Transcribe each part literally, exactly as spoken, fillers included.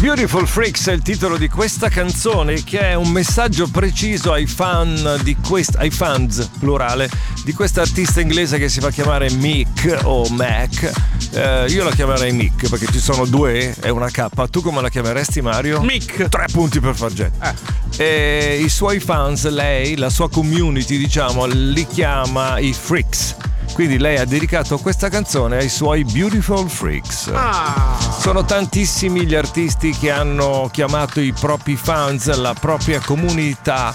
Beautiful Freaks è il titolo di questa canzone, che è un messaggio preciso ai fan di quest, ai fans plurale di questa artista inglese che si fa chiamare Mick o Mac. Eh, io la chiamerei Mick perché ci sono due E e una K. Tu come la chiameresti, Mario? Mick. Tre punti per Fargetto. Eh. E i suoi fans, lei, la sua community, diciamo, li chiama i Freaks. Quindi lei ha dedicato questa canzone ai suoi Beautiful Freaks. Ah. Sono tantissimi gli artisti che hanno chiamato i propri fans, la propria comunità,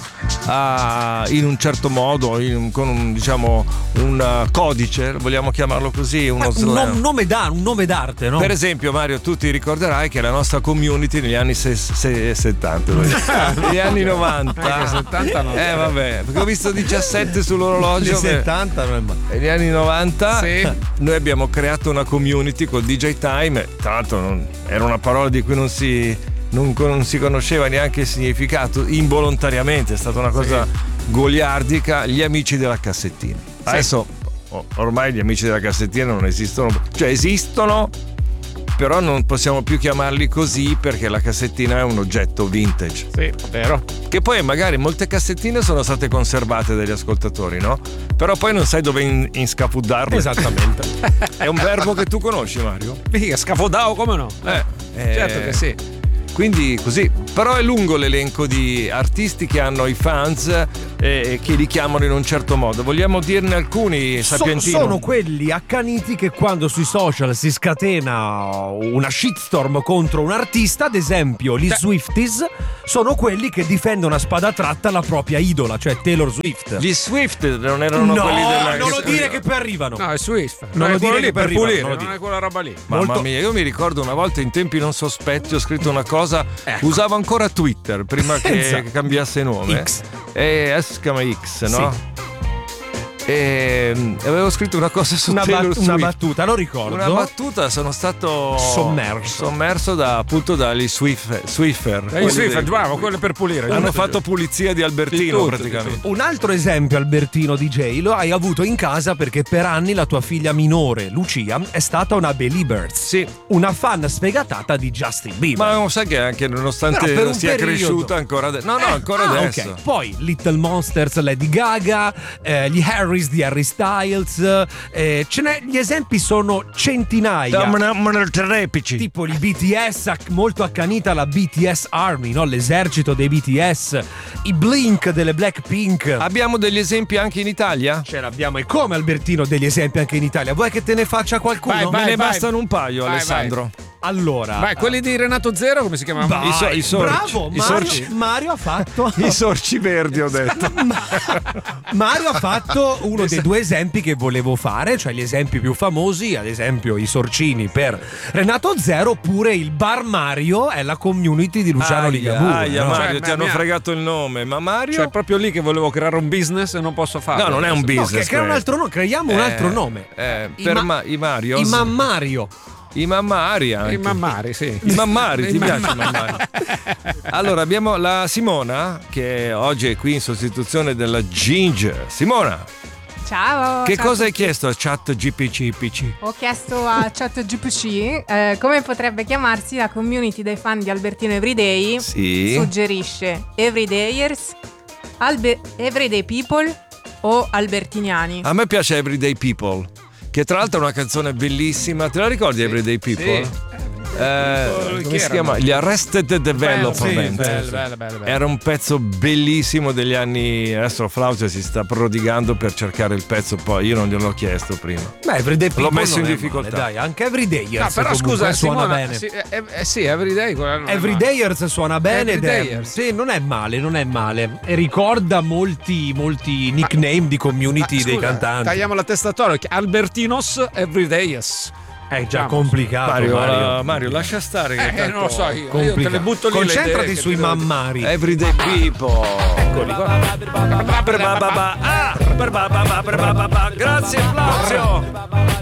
a, in un certo modo, in, con un, diciamo, un codice, vogliamo chiamarlo così, uno un, slang. un, nome d'arte, un nome d'arte, no? Per esempio, Mario, tu ti ricorderai che la nostra community negli anni se, se, settanta, negli anni novanta, settanta non eh vabbè, perché ho visto diciassette sull'orologio. settanta non è male. Negli anni novanta sì. Noi abbiamo creato una community col D J Time. Tra l'altro non, era una parola di cui non si, non, non si conosceva neanche il significato, involontariamente è stata una cosa sì. goliardica. Gli amici della cassettina. Sì. Adesso ormai gli amici della cassettina non esistono, cioè esistono, però non possiamo più chiamarli così perché la cassettina è un oggetto vintage. Sì, vero. Che poi magari molte cassettine sono state conservate dagli ascoltatori, no? Però poi non sai dove in- inscafuddarle. Esattamente. È un verbo che tu conosci, Mario? Mica, scafodao, come no? Eh, eh, certo che sì. Quindi così, però è lungo l'elenco di artisti che hanno i fans e eh, che li chiamano in un certo modo. Vogliamo dirne alcuni, Sapientino? So, sono quelli accaniti che quando sui social si scatena una shitstorm contro un artista, ad esempio gli Swifties, sono quelli che difendono a spada tratta la propria idola, cioè Taylor Swift. Gli Swift non erano no, quelli della... non lo dire che poi arrivano. No, è Swift. Non no, lo dire lì che per arrivano, pulire, non, non è quella roba lì. Mamma Molto... mia, io mi ricordo una volta in tempi non sospetti ho scritto una cosa, ecco. Usavo ancora Twitter prima che esatto. cambiasse nome. X. E si chiama X, no? Sì. E avevo scritto una cosa su una, Taylor bat- Swift. una battuta, lo ricordo. Una battuta, sono stato sommerso sommerso da appunto dagli Swift, Swiffer. Gli Swiffer, bravo, quello per pulire. Hanno fatto pulizia di Albertino, di tutto, praticamente. di tutto. Un altro esempio, Albertino D J, lo hai avuto in casa perché per anni la tua figlia minore, Lucia, è stata una Beliebers. Sì. Una fan sfegatata di Justin Bieber. Ma non sai che anche nonostante non sia periodo. cresciuta ancora adesso. No, no, eh, ancora ah, adesso. Okay. Poi Little Monsters, Lady Gaga, eh, gli Harris di Harry Styles. Eh, ce n'è, gli esempi sono centinaia. Tipo il B T S, molto accanita la B T S Army, no? L'esercito dei B T S, i Blink delle Blackpink. Abbiamo degli esempi anche in Italia? Ce l'abbiamo, e come, Albertino, degli esempi anche in Italia? Vuoi che te ne faccia qualcuno? Vai, vai, Me ne vai. bastano un paio, vai, Alessandro. Vai. Allora, Vai, quelli di Renato Zero, come si chiamavano? Vai, I, so, i sorci. bravo, I Mario, sorci. Mario ha fatto I sorci verdi, ho detto. Mario ha fatto uno dei due esempi che volevo fare, cioè gli esempi più famosi, ad esempio i sorcini per Renato Zero, oppure il Bar Mario è la community di Luciano Aia, Ligabue. aia, no? Mario, Cioè, ti hanno mia- fregato il nome, ma Mario? Cioè, proprio lì che volevo creare un business e non posso farlo. No, non è un No, business. che, che è un altro nome, creiamo un Eh, altro nome. eh, I per ma- ma- i Marios. I Mammario. I mammari anche. I mammari, sì. I mammari, ti I piace i mammari. mammari? Allora abbiamo la Simona che oggi è qui in sostituzione della Ginger. Simona, Ciao. che ciao cosa a hai tutti. chiesto a Chat G P C P C? Ho chiesto a ChatGPT eh, come potrebbe chiamarsi la community dei fan di Albertino Everyday. Sì. Suggerisce Everydayers, Albe- Everyday People o Albertiniani. A me piace Everyday People, che tra l'altro è una canzone bellissima. Te la ricordi Everyday People? Sì. Eh, Chi come si erano? chiama? Gli Arrested Development. Sì, bello, bello, bello, bello. Era un pezzo bellissimo degli anni. Adesso Flaucio si sta prodigando per cercare il pezzo, poi io non gliel'ho chiesto prima. Beh, Everyday People L'ho messo non in è difficoltà. male, dai, anche Everydayers. No, però comunque scusa, suona Simona, bene. sì, eh, eh, sì, Everyday. quella non è Everydayers suona bene ed è, Everydayers. sì, non è male, non è male. E ricorda molti, molti nickname di community Ma, dei scusa, cantanti. Tagliamo la testatoria. Albertinos Everydayers. È già Diciamo. complicato, Mario, Mario. uh, Mario, lascia stare. Che Eh, tanto- non lo so io. Io te Complicato. le butto lì. le Concentrati idee che sui ti devo- mammari. Everyday People. Eccoli qua. Ah, Grazie Flaucio.